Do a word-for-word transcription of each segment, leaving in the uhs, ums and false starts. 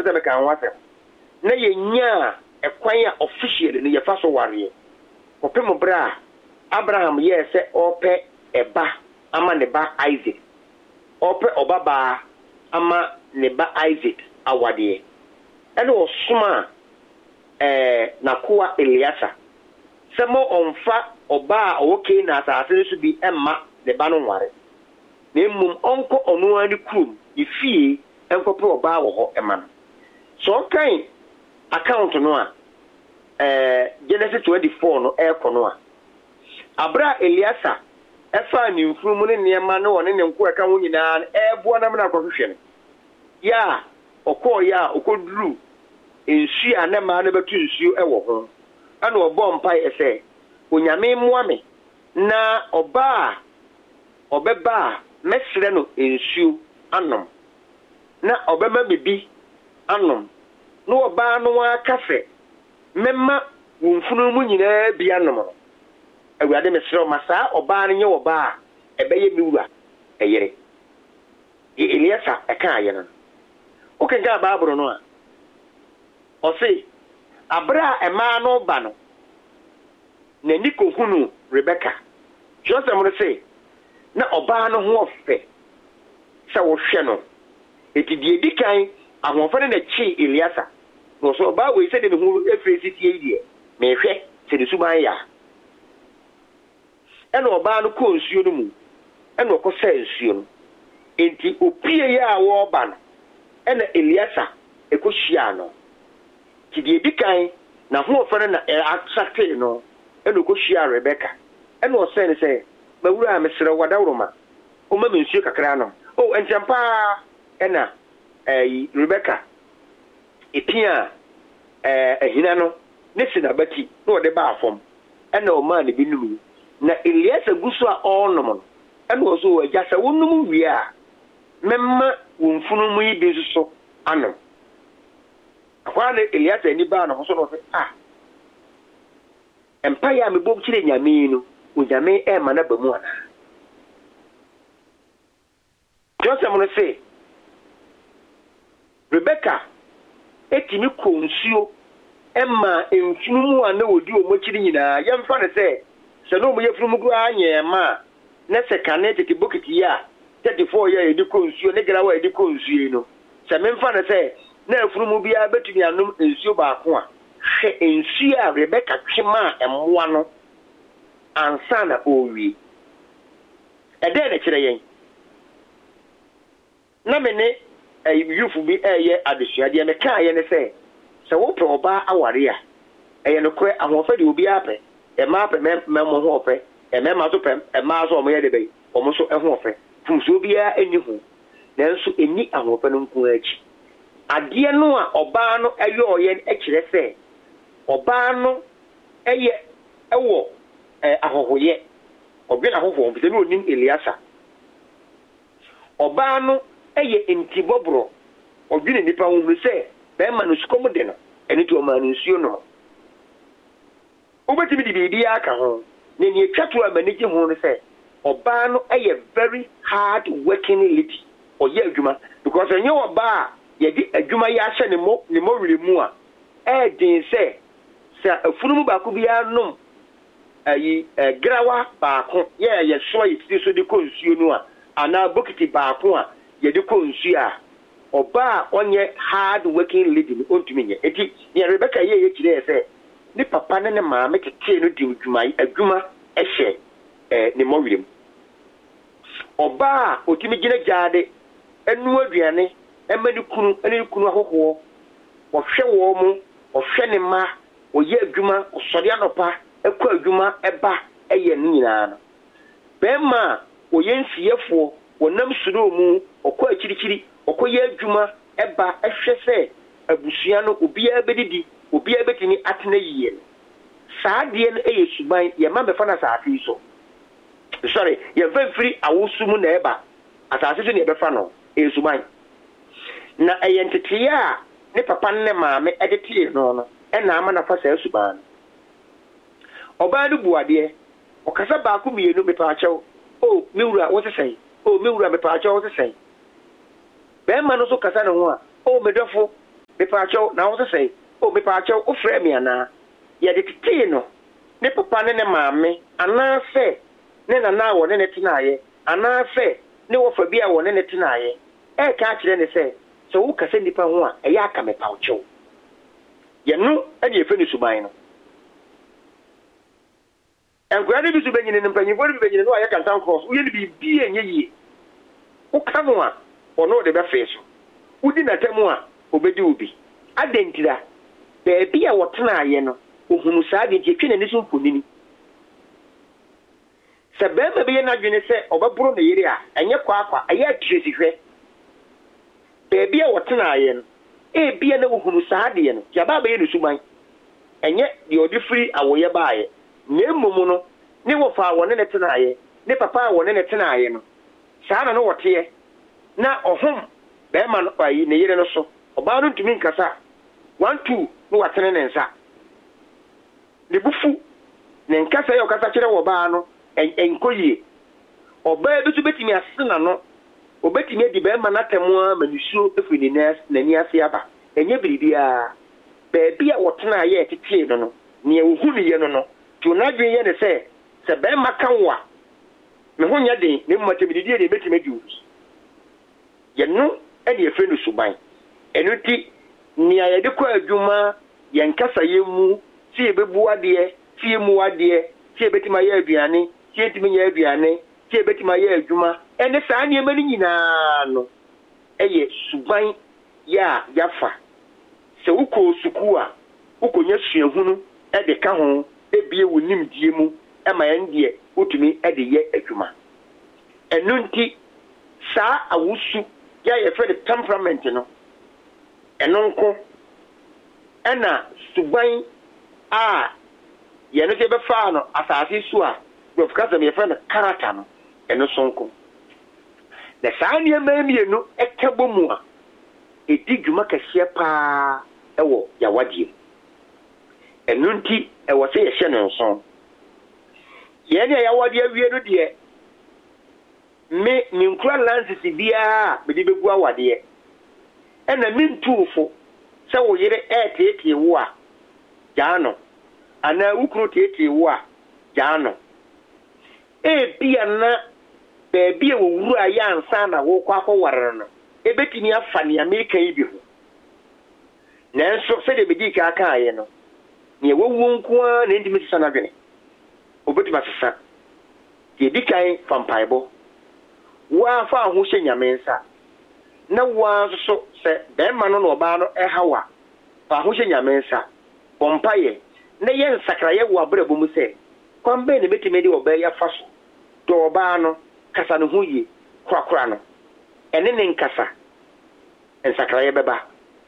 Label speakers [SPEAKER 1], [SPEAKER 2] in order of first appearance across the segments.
[SPEAKER 1] se me kan wase na ye nya e kwan a official ne ye fa so ware kopem bra Abraham ye se ope eba ama ne ba Isaac ope obaba ama ne ba Isaac awade ene osuma eh nakoa Eliasa semo onfa oba oke na asase so bi emma ne ba no ware na emmum onko ono ani krum ifie enkope oba wo ho ema no so kan account no a eh Genesis twenty-four no e kono a abra Eliasa efa ni mfumu ne niema no one ne nko eka ho nyina e boa na na akohwehwe no ya okọ ya okoduru ensu a na ma na betu nsu e wo ho ana obo mpa ese onyame muame na oba obeba mesre no ensu anom na obema bibi anom no oba no akafe memma wonfunu mu nyina bi anom no awurade mesre o masa oba no nye oba ebeye miwura eyere Eliasa eka aye no oke ga Bible no a o say abra ema no ba no na niko hunu Rebecca Joseph mo say na oba no ho ofe sa wo hwe no etidie dikan ahonfo na chi Eliasa no so oba we say de hu efresi tie die me hwe se de suban ya ena oba no ko nsuo no mu ena okosa nsuo no enti opie ya wo oba no ena Eliasa ekohia no tidie dikan na ho ofa na attracte no ena okohia Rebecca ena o say ne say mawura mesere wadawroma o ma mensuo kakra no o entampa ena eh Rebecca epia eh ehina no ne sina bati no o de ba afom ena o ma ne binum na Eliasa guso a onom no ena o so agya sa wonum wi a memma wonfunu mu yi bi so anom akwa na Eliasa ni ba no so no se ah empire me bob kire nyame no onyame e ma na ba mu ana Joseph no se Rebecca etimi konsuo emma enfunu mu ana wodi o mokiri nyina yemfa ne se se no mo yefunu mu gura anyema na se kane tete bokiti ya thirty-four ya edi konsuo ne gra wa edi konsuo no se memfa ne se na efunu mu bia betumi anom ensuo ba ko a hwe ensuo a Rebecca twema emmoa no ansa na owi ede ne kire yen na mene yufu bi eye adesuade me ka ye ne se se wo pe oba aware a eye no kre ahofa de obi ape e ma ape me mo ho ofe e me ma so pem e ma so mo ye de be o mo so e ho ofe fumso obi a eni hu nanso eni ahofa no nku achi ade no a oba no eye oye e kire se oba no eye ewo eh ahohoye obi na hoho mbi se no onim Eliasa oba no eye entibobro odwene nipa wo se be ma no sukom de no eni to ma no nsuo no obetimi di bibi aka ho ne ne atwato amanigi ho no se oba no eye very hard working lady oye adwuma because enye oba ye di adwuma ya hye ne mo ne mo wiri mu a e din se sa afunumu ba ko bia nom ayi grawa ba ko ye ye so yi ti so di konsuo no a ana bokiti ba ko a ye di konsuo a oba onye hard working lady ni ontumi nye eti ne Rebecca ye ye kire se ni papa ne ne maame tete no di adwuma adwuma ehye eh ne mo wirim oba otimi gina jaade enu aduane emani kunu eni kunu ahoho wo hwe wo mu wo hwe ne ma wo ye adwuma osori anopa ekọ adwuma eba eye nyina no bema wo ye nsiefo wo nam suro mu okọ akirikiri okọ ye adwuma eba ehwe se abusua no obia bedidi obia betini atena yiye saade no eye suban ye ma befa na saafi so sorry ye vamfiri awusumu na eba asase so ne befa no eye suban na eye ntete a ne papa ne maame edete no no e na ama na fa sa suban oba du buade okasa ba ku mienu me pa achew o miwura wo sesai o miwura me pa achew wo sesai be ma no so kasa ne ho a o medofo me pa cho na wo say o me pa cho o frɛ me ana ye de tete no ne papa ne ne maame ana sɛ ne na na wo ne ne tenaye ana sɛ ne wo fa bia wo ne ne tenaye e ka kire ne sɛ so wo kase nipa ho a e ya aka me pa cho ye no e de efe ni suban no enkura ne bi su benyine ne mpanyifo ne bi benyine no aye kantan cross wo ye ne bi bi enye yie wo ka no a ono de be fe so udi na temu a obedi obi adentira beebi a wotena aye no ohunu saa de twetwe na nisu mponini se bema be ye na dwene se obaburo na yiri a enye kwa akwa aye atresi hwe beebi a wotena aye no e bia na ohunu saa de no ya ba ba ye nusuman enye de odi free awoye baaye na emmumu no ne wo fa wone ne tena aye ne papa wone ne tena aye no saa na no wote na ohum bema no ayi ne yire no so oba no ntumi nkasa one two no watene ne nsa ne bufu ne nkasa ye okasa kire wo ba no enkoyie oba bi so betimi asena no obetimi adi bema na temu a manisuo efini ne na ni ase aba enye biribia beebi a wotena ye tete no no ne ohunu ye no no to na dwen ye ne se se bema kanwa me ho nya den ne mmate bididi de betimi di obi ye no e de efe no suban eno ti ni ayede kwa adwuma ye nkasa ye mu si ebebu ade si emu ade si ebetima ye aduane si etimi ye aduane si ebetima ye adwuma ene saa ne mani nyina no eye suban ya yafa se uko suku a ukonya suahunu e de ka ho ebie wonim die mu e ma ye ndie utumi e de ye adwuma eno nti saa awusu ya ye fe the temperament no eno nko ena suban a ye no se be fa no asase su a do fukasa me fe no character no eno sonko na saa ne mamie no ekabo mu a edi dwuma kase pa ewo ya wadie eno nti ewo se ye hye no nson ye ne ya wadie awie no de me ninkura lances bia me de begu awade ena mintuufo se wo yire etete wo a jaano ana ukuru tete wo a jaano e bia na be bia wo wuru aya ansa na wo kwa kwaware no ebetini afa ne America yi bi ho nanso se de bedi ka aka aye no ne wo wonku a na ndimi sisa na dwene obetima sisa ye dikai fampaibo wa fa ho hye nyame nsa na wa so se be ma no no ba no e hawa fa ho hye nyame nsa bompaye na ye nsakra ye wo abrabo mu se kwambe ne betime de oba ya fa so do oba no kasa no ho yi kwakura no ene ne nkasa nsakra ye beba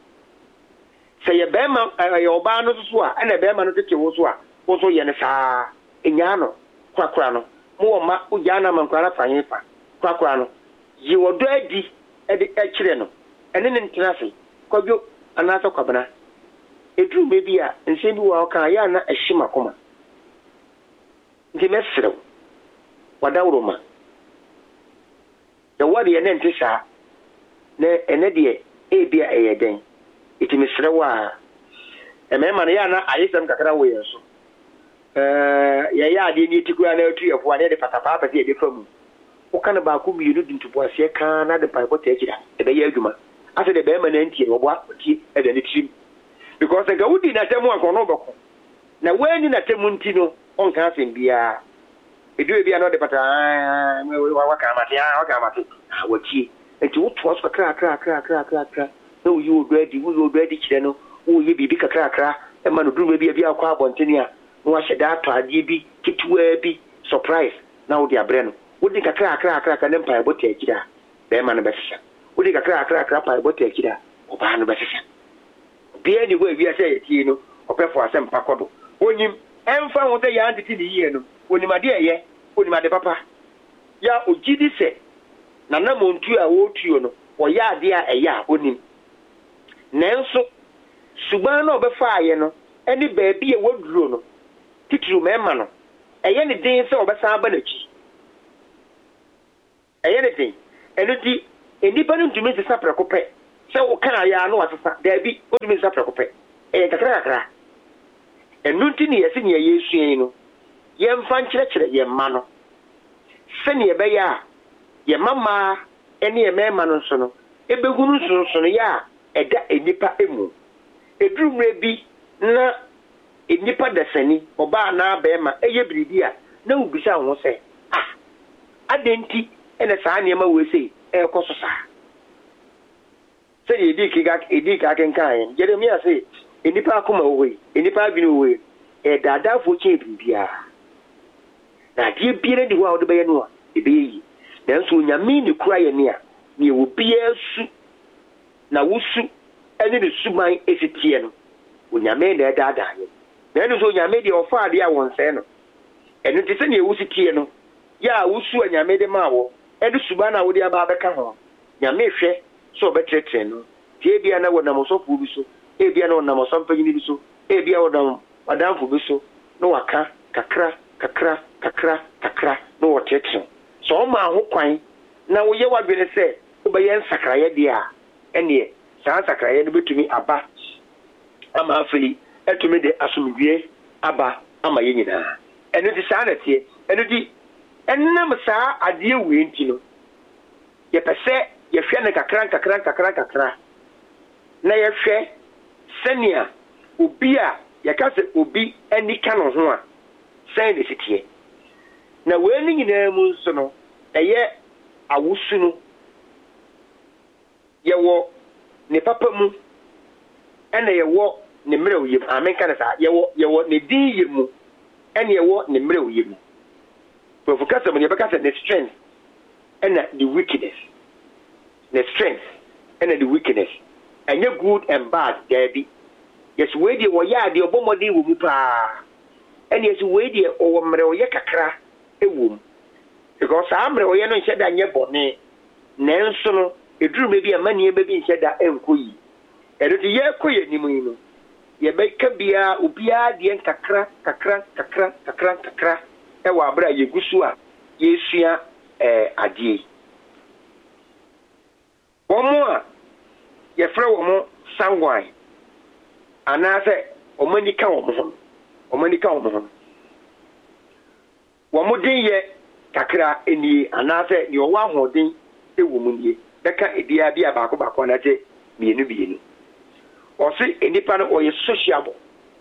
[SPEAKER 1] se ye be ma ye oba no so a ene be ma no tete wo so a wo so ye ne saa enya no kwakura no mo wo ma ujana mankwara fanyi fa kwakura no yi wodo adi edi ekire no ene ne ntrase kwadwo anasa kwabana edru bebi a nse bi wa ka ya na ehima koma ndi mesrew wadawroma ya wadi ene ntisa na ene de ebia eyeden iti mesrew a emema na ya na ayesem kakra wo yenso eh ya ya ade ni tikura na otu yefo ane de patapa apese e de famu ukana ba ku mienu dintubo ase ka na de paipo te akira e be ya adwuma ase de be ma na ntie obo ati e de ne tim because ga wudi na temu akono bako na weni na temu nti no onka asem bia edu e bia no de pata wa wa ka mate wa ka mate wati enti woto aso kra kra kra kra kra kra na uyi odo adi uyi odo adi kire no uyi bibi kakra kra e ma no duru bia bia akwa abonteni a no wa hyeda ato ade bi kitwa bi surprise na wo de abre no wodi kakra kakra kakra ne mpa ebo te akira be ma no besesa wodi kakra kakra kakra pa ebo te akira oba no besesa bia ni go bia say tie no opefo asem pakodo onim emfa ho de ya antiti ni yie no onim ade eye onim ade papa ya ogidi se na na montu a wotuo no o ya ade a eye a onim nenso suban na obefa aye no eni baabi e woduro no titru mema no eye ne din se obesa aba na chi eye ne din eno di enipa no ntumi se sapre kope sɛ wo kana ya no wasesa daabi wodumi nsa prɛkopɛ ɛyɛ kakra kakra ɛno nti ne yɛse ne yɛyɛ sua no yɛmfa nkyerɛkyerɛ yɛn mma no sɛne yɛbɛyɛ a yɛma mmaa ɛne yɛmɛɛma no nso no ɛbɛhunu nsonsono yɛ a ɛda enipa emu eduru mmerɛ bi na enipa dasani ɔbaa na bɛɛma ɛyɛ biribi a na wubisa ho sɛ ah adenti ɛna saa nneɛma wɔ sei ɛkɔ so saa sɛ yɛdi kika edi ka kenkan Jeremia sɛ enipa akoma wɔ yi enipa adwene wɔ yi ɛdaadaafo kyɛn biribiara na adeɛ biara di hɔ a wɔde bɛyɛ no a ɛbɛyɛ yi nanso onyame ne kura yɛ ne a ne ɛwɔ biara su na wosu ɛne ne suman ɛsitie no onyame na ɛdaadaa yɛ na ɛno nso onyame deɛ ɔfa adeɛ a wɔnsɛe no ɛno nti sɛnea ɛwositie no yɛ a wosu a nyame de maa wɔ ɛde suban a wode aba abɛka ho nyame hwɛ sɛ ɔbɛtrɛtrɛ no tie bia na wɔnam ɔsɔfoɔ bi so ebia na wɔnam ɔsɔmpanyini bi so ebia wɔnam ɔdamfo bi so na waka kakra kakra kakra kakra na wɔtrɛtrɛ sɛ ɔma ho kwan na woyɛ w'adwene sɛ wobɛyɛ nsakrayɛ deɛ a ɛneɛ saa nsakrayɛ no bɛtumi aba ama afei ɛtumi de asomdwie aba ama yɛ nyinaa ɛno nti saa nɛteɛ ɛno nti ɛnam saa adeɛ wei nti no yɛpɛ sɛ yɛhwɛ no kakra kakra kakra kakra na yɛhwɛ sɛnea obi a yɛka sɛ obi ani ka no ho a sɛn ne siteɛ na wei no nyinaa mu nso no ɛyɛ awosu no yɛwɔ ne papa mu ɛna yɛwɔ ne mmerɛ oyɛ mu amenka no saa yɛwɔ yɛwɔ ne din yɛ mu ɛna yɛwɔ ne mmerɛ oyɛ mu pɔfo kasa mu ne yɛbɛka sɛ ne strength ɛna the wickedness ne strength ɛna the wickedness ɛnyɛ good and bad daabi yɛsɛ wei deɛ wɔyɛ adeɛ ɔbɔ mmɔden wɔ mu paa ɛna yɛsɛ wei deɛ ɔwɔ mmerɛ ɔyɛ kakra ɛwɔ mu because saa mmerɛ ɔyɛ no nhyɛ da nyɛ bɔne nanso no ɛduruma bi a ma nneɛma bi nhyɛ da ɛnkɔ yi ɛno nti yɛkɔ yɛ anim yi no yɛbɛka biara obiara deɛ kakra kakra kakra kakra kakra ɛwɔ aberɛ a yɛgu so a yɛsua ɛɛ adeɛ wɔn a yɛfrɛ wɔn sangwan anaasɛ wɔn ani ka wɔn ho wɔn ani ka wɔn ho wɔn den yɛ kakra nie anaasɛ deɛ ɔwɔ ahoɔden ɛwɔ mu nie bɛka ebiara bi a baako baako anaasɛ mmienu mmienu ɔsi nipa no ɔyɛ sociable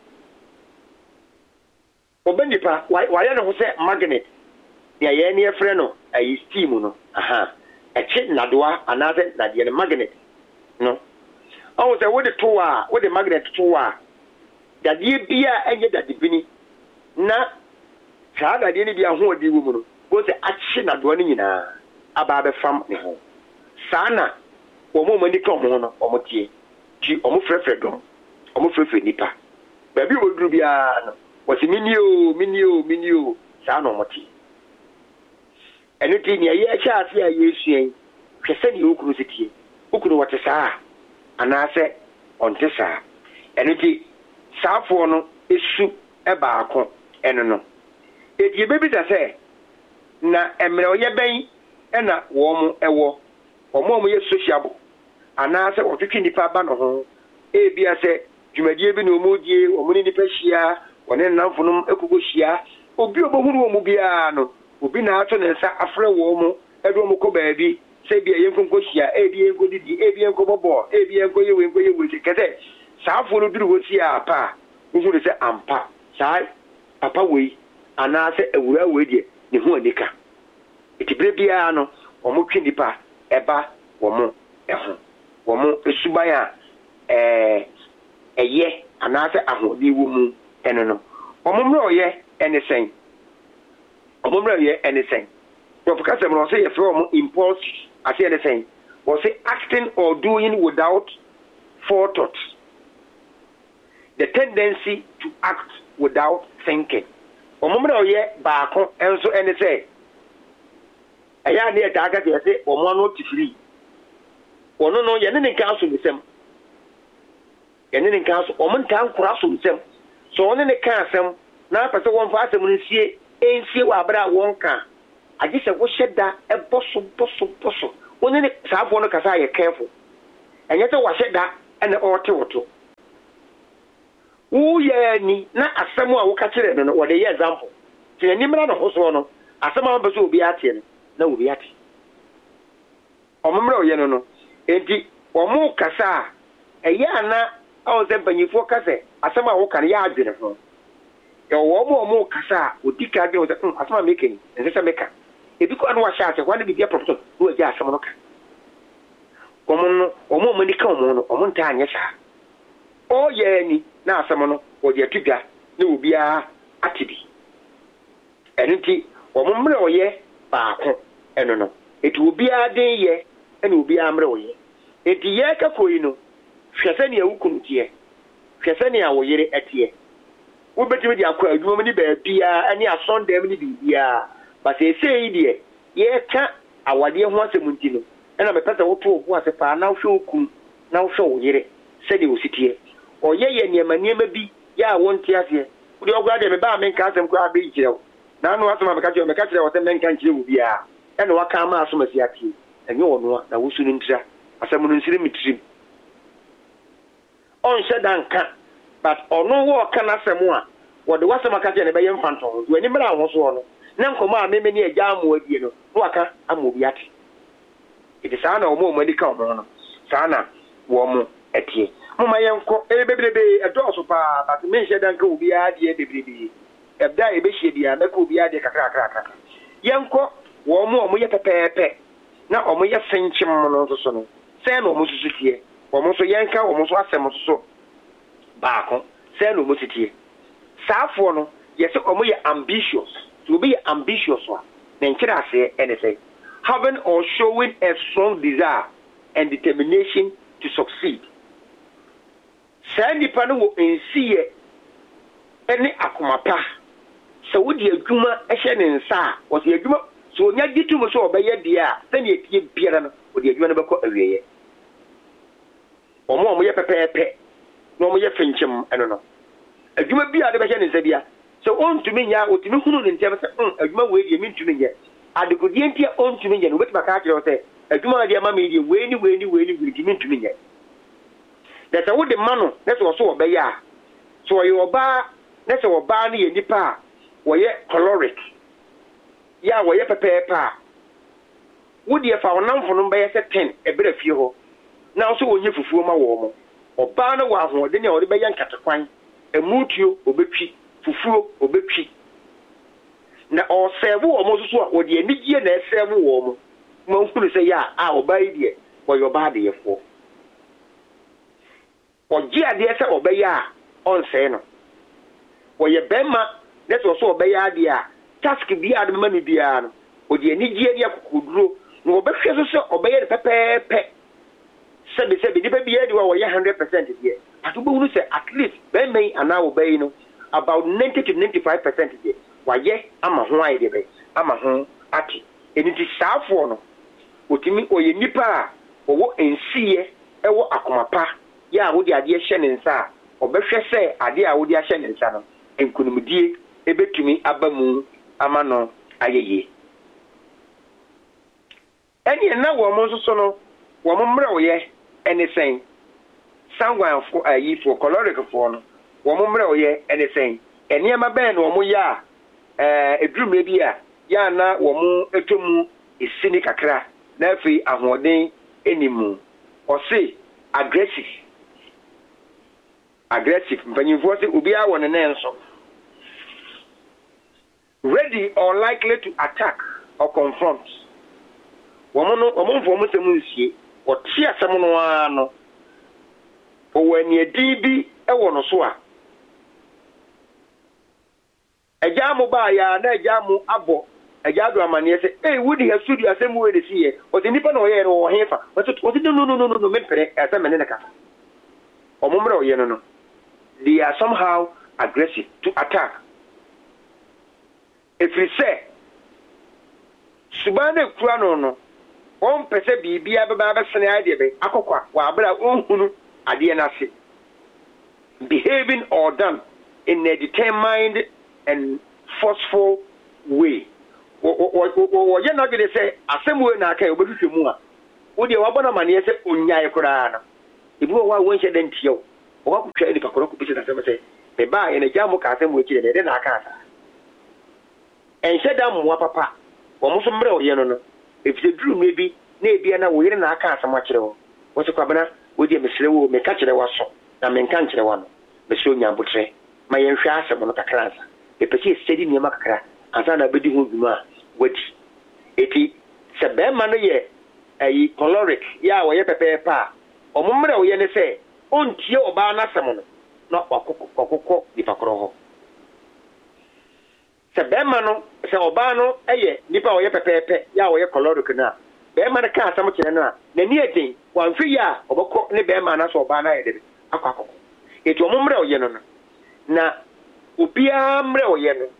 [SPEAKER 1] ɔbɛ nipa wayɛ ne ho sɛ magnet deɛ yɛn ne yɛfrɛ no ɛyɛ steam no aha ɛkye nadoa anaasɛ nadeɛ no magnet no ɔwɔ sɛ wode to a wode magnet to a dadeɛ bi a ɛnyɛ dadebini na saa dadeɛ no bi ahoɔden wɔ mu no wɔn sɛ akye nadoa no nyinaa aba abɛfam ne ho saa na wɔn a wɔn ani ka wɔn ho no wɔn tie ti wɔn frɛfrɛ dɔm wɔn frɛfrɛ nipa baabi wɔ duro biara no wɔsi mini o mini o mini o saa na wɔn tie ɛno ti nea yɛhyɛ ase a yɛsua yi hwɛ sɛdeɛ okunu si tie okunu wɔte saa anaasɛ ɔnte saa ɛno ti saafoɔ no esu ɛbaako ɛno no edi ebebisa sɛ na mmerɛ ɔyɛ bɛn ɛna wɔn ɛwɔ wɔn a wɔyɛ sociable anaasɛ wɔtwitwi nipa ba no ho ebia sɛ dwumadie bi na wɔn die wɔn ne nipa hyia wɔne nnamfonom ekoko hyia obi a obohuru wɔn biara no obi na ato ne nsa afrɛ wɔn mo ɛde wɔn kɔ baabi sɛ bi yɛn nkonko hyia ebi yɛn nko didi ebi yɛn nko bɔbɔ ebi yɛn nko yɛ wei nko yɛ wei kɛsɛ saafo no duru hɔ si a pa nso de sɛ ampa saa papa wei anaasɛ awura wei deɛ ne ho anika eti bere biara no wɔn twe nipa ɛba wɔn ɛho wɔn esuban a ɛɛ ɛyɛ anaasɛ ahoɔden wɔ mu ɛno no wɔn mmerɛ ɔyɛ ɛne sɛn wɔn mmerɛ ɔyɛ ɛne sɛn wɔn kasa mu na ɔsɛ yɛfrɛ wɔn impulse ase ɛne sɛn wɔsɛ acting or doing without forethought the tendency to act without thinking wɔn mmerɛ ɔyɛ baako ɛnso ɛne sɛ ɛyɛ adeɛ ɛtaa kasa yɛsɛ wɔn ano ti firi wɔn no yɛne ne nka so nsɛm yɛne ne nka so wɔn nka nkora so nsɛm so wɔn ne ka asɛm na apɛ sɛ wɔn fa asɛm no nsie nsie wɔ abere a wɔn ka agye sɛ wɔhyɛ da ɛbɔ so bɔ so bɔ so wɔn ne saafoɔ no kasa yɛ careful enye se wahye da ene ote woto wo ye ni na asem a wo ka kire no wo de ye example ti ni mra no hoso no asem a be so obi ate no na obi ate omumra oye no no enti omu kasa eye ana awon se banyifo kase asem a wo kan ya adwene ho e wo mu omu kasa odika de wo se asem a meken ense se meka ebi ko anu wa sha ate kwa na bibia professor wo je asem no ka omu omu mani ka omu no omu nta anye sha o ye ni na asem no wo de atugwa na obi a atibi eniti omu mre oye baako eno no eti obi a den ye ena obi a mre oye eti ye ka koyi no hwese ne awukunu tie hwese ne awoyere etie wo betimi di akwa adwuma ni ba bia ene asondem ni bibia ba se sei die ye ka awade ho asemunti no ena me pese wo to obu ase pa na hwe okun na hwe woyere se de ositie oye ye niema niema bi ya wonti ase wo de ogwa de me ba me nka asem kwa abi kirew na anu asema me ka kire me ka kire wo se me nka nkire wo bia ena waka ma asoma si atie enye wono na wo sunu ntira asem no nsire mitrim on shedanka but ono wo kana asem a wo de wasema ka kire ne be ye mfanto do ani mra ho so no na nkomo a meme ne agya amu adie no no waka amobi ate iti sana omo mo dika omo no sana wo mo etie mama yenko e bebrebe edoso pa but me shedanka obi adie bebrebe ebda e be hye bia meka obi adie kakra kakra kakra yenko wo mo omo ye pepepe na omo ye senchim no so so no se no omo susu tie omo so yenka omo so asem so so baako se no omo sitie saafo no yese omo ye ambitious to be ambitious one then kira say anything having or showing a strong desire and determination to succeed say nipa no wo ensiye ene akomapa so wo di adwuma ehye ne nsa wo di adwuma so onya ditu so obeye dia se ne etie biara no wo di adwuma no beko awieye omo omo ye pepepe no omo ye finchim eno no adwuma bia de behye ne nsa bia so on to me nya otimi hunu ne ntem se um adwuma we die mi ntumi nye adekodie ntia on to me nya no betima ka akire se adwuma de ma me die we ni we ni we ni we ntimi ntumi nye that a would the mano that's also obey ya so you oba that's oba ni nipa wo ye caloric ya wo ye pepepa wo die fa wonamfo no be ye se ten e bere fie ho na so wonye fufuo ma wo mo oba na wa ho de ne wo de be ye nkatekwan emutuo obetwi fufuo obetwi na o serve wo mo so a wo de anigie na serve wo mo mo hunu se ya a oba yi de wo yo ba de ye fo oji ade ese obeya a onse no woye bema neto so obeya ade a task bi ade ma ni bia no odi anigie de akokuduro no obehwe so so obeya de pepepe sebe sebe di bia de wo ye one hundred percent de atubo hu se at least bema ana obeyi no about ninety to ninety-five percent de waye ama ho aye de be ama ho ati eniti saafo no otimi oye nipa a owo ensiye ewo akomapa ya wo di ade hye ne nsa obehwe se ade a wo di ahye ne nsa no enkunumdie ebetumi abamu amano ayeye eni na wo mo nso no wo mo mra wo ye anything sangwan fo ayi fo caloric fo no wo mo mra wo ye anything eni ama ben wo mo ya eh edurumre bi a ya na wo mo etomu esini kakra na afi ahoden enimu o se aggressive aggressive mpanyimfo se obi a won ne nso ready or likely to attack or confront woman no woman fo mo se mu nsie o ti asem no ano o wani adi bi e wo no so a eja mo ba ya na eja mo abo eja do amane se eh wudi ha studio asem we de sie o ti nipa na o ye no o hefa o ti o ti no no no no me pere asem ne ka o mo mra o ye no no they are somehow aggressive to attack. If we say, Subane Kurano, no, one percent be be a baba idea, Akokwa, Wabra, Unhunu, Adianasi. Behaving or done in a determined and forceful way. Or you're not going to say, Assembly Naka, Ubumua. Would you want a man, yes, Unya Kurana? If you want one shed and teal, or what could try the picture as I say, they buy in a jam of Castle which is then I can't. And said, I'm what papa, or Musumro, you know, if the drew maybe, maybe and I will in our car so much. What's a cabana? Would you, Miss Lew, may catch the was so, I mean, can't the one, Monsieur Yambutre, my young shas of a class. If I see steady near Macra, as I be doing which it is a bear money, a caloric, ya or your pa, or Mumra, or Yen say, on Tio Bana Samon, not Coco, the Pacro. Sabemano, Sabano, a nipa or your pepe, ya or your caloric now. Bearman can't some china, the near thing, one free ya, or cock ne bearman as or bana, a cock. It was Mumra, Yenon. Na Upia Mre, Yenon.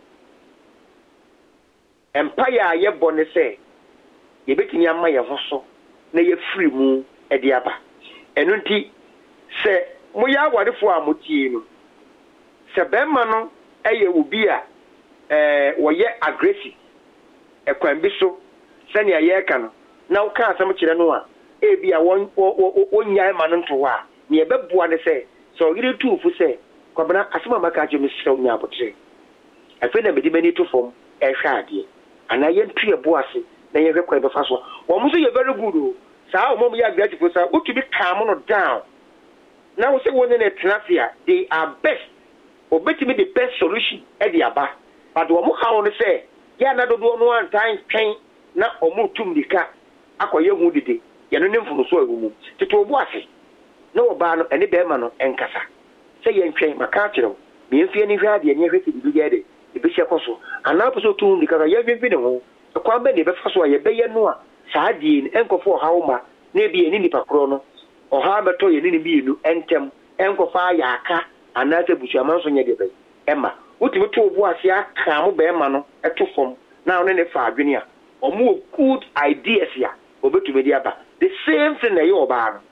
[SPEAKER 1] Empire ye bonne say, ye betting your maya hosso, na ye free moon at the upper. And unti say, Moya, what if for a mutino? Sabemano, a ye ubia, eh, were ye aggressive. A quambiso, send ya yekan. Now can't some chilanoa, a be a one one yard man to wa, near Bebuan say, so you two for say, Cobana, Asma Macajo Miss Yabotre. I feel a bit many to form a shady. And I am three bossy, then you require the first one. Well, Monsieur, you're very good. So, Mommy, I'm glad to say, what to be calm or down. Now, say one in a Tenafia, they are best, or better me the best solution at the Abba. But what I want to say, yeah, not do one time pain, not or move to the car. Aqua young woody day, you're no name from the soil room. To two bossy. No ban any bearman and cassa. Say, young train, my catcher, me and Fianny Radi and everything to get it. The bishop also, and now so too because I have been video. The Quambe never first way a bay and noa, Sardine, Enco for Hauma, maybe an Indipa chrono, or Harbour toy and enemy, Entem, Enco fire yaka, and another bush among on your debate. Emma, what you two was ya, Camo Bearmano, a two form, now in a far junior, or more good ideas here, over to Mediaba. The same thing that you're bar.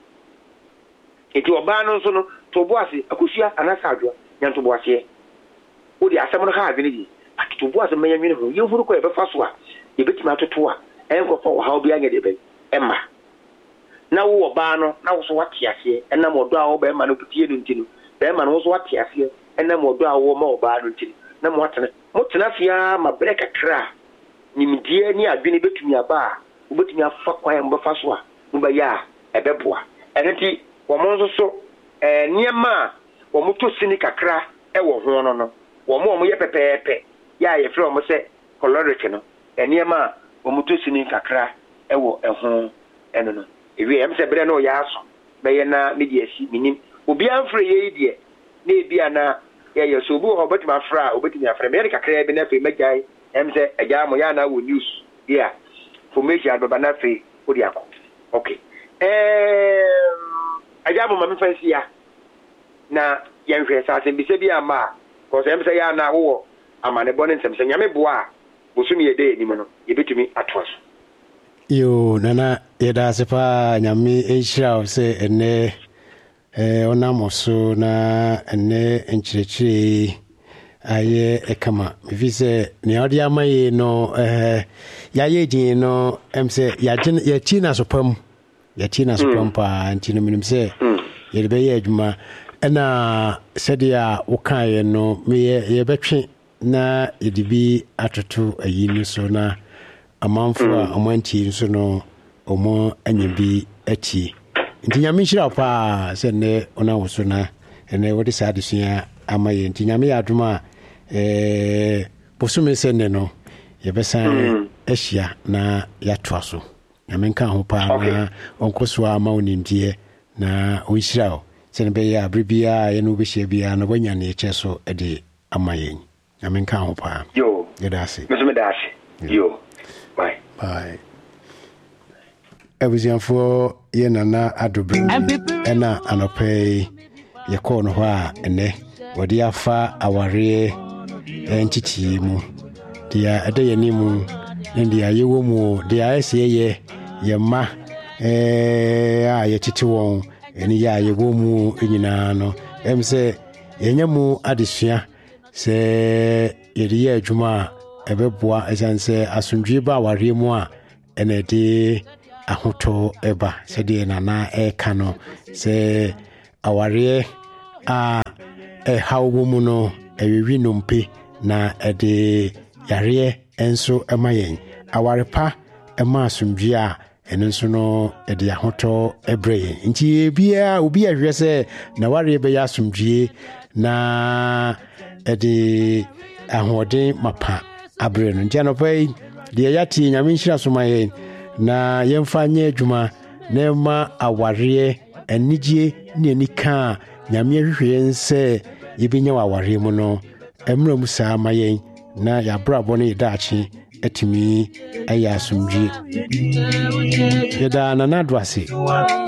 [SPEAKER 1] It your barn so to Boissy, Acusia, and Asadua, Yan to Boissier. Would the Assam have any? But to was a man, you would go ever first one. You bet me out to tour, and go for how be a debate. Emma. Now, Bano, now so what Tiasia, and no more draw by Manuputian. Bearman was what Tiasia, and no more draw more Baruntin. No more than Motanafia, my break a cra. Nim dear near Binny bet me a bar, but me a fuck why I'm Bafaswa, Mubaya, a beboa. And it was so near ma, or Mutu Sinica cra, a war no. One more pepe, ya, a from say, Coloricano, and near ma, or Mutusini Cacra, a war a home, and no. If we am said, Breno Yas, Bayana, Mediasi, meaning, will be unfree, dear, maybe ana, ya, so boo, but my fra, or betting from America, crab and every Megay, and say, a Yamoyana will use, yeah, for Major Babanafe, Odiaco. Okay. Um, I have a mamma fancy, now, young friends, I say, Bisabia Ma. Because I'm saying now, I'm an abundance of saying, Yameboa, will soon be a day, Nimono, you bet me at once.
[SPEAKER 2] You, Nana, Yadasepa, Yami, Asia, say, and ne, Onamoso, na, and ne, and Chichi, aye, a kama. If you say, Neodia, my no, eh, Yaye, no, I'm say, Yatin, Yatina, so pum, Yatina, so pumpa, and Tinamin say, Yabay, Edma. Ena sedia wokaye no me ye betwe na edibi atoto ayinu so na amanfo a amanti so no omo anyabi achi nti nyame hira pa se ne ona woso na ene wodi sadesua amaye nti nyame adoma eh bosume se ne no ye besan ahia na yatoa so nyame nka ho pa na onkoso ama onindie na onhira Sen be ya bribia ye no be hia bia no banya ne che so e de amayen nyame nka ho pa
[SPEAKER 1] yo
[SPEAKER 2] yedase
[SPEAKER 1] mesome dase yo bye
[SPEAKER 2] bye ebuzianfo ye nana adobre ena anope ye ko no ho a ene wodi afa aware enchichi mu dia ade ye ni mu ndia ye wo mu dia ese ye ye ma eh a ye chichi won eni ya ye wo mu nyina no em se yenya mu adesua se yeri adwuma ebeboa esanse asundwe ba aware mu a ene de ahoto eba sɛdeɛ nana ɛka no sɛ awareɛ a ɛhaw mu no ɛwiwi nompe na ɛde yareɛ enso ɛma yɛn awarepa ɛma asomdwe a ɛno nso no ɛde ahoto ɛbrɛ yɛn nti bia obi ahwɛ sɛ na wareɛ bɛyɛ asomdwe na ɛde ahoɔden mapa abrɛ no nti anɔpa yi deɛ yɛate nyame nhyira so ma yɛn na yɛmfa nyɛ adwuma na ɛma awareɛ anigye ne anika a nyame ahwehwɛ yɛn sɛ yɛbɛnya wɔ awareɛ mu no ɛmmra mu saa ma yɛn na yɛabrabɔ no yɛdaakye atumi ɛyɛ asomdwe yɛda nana do ase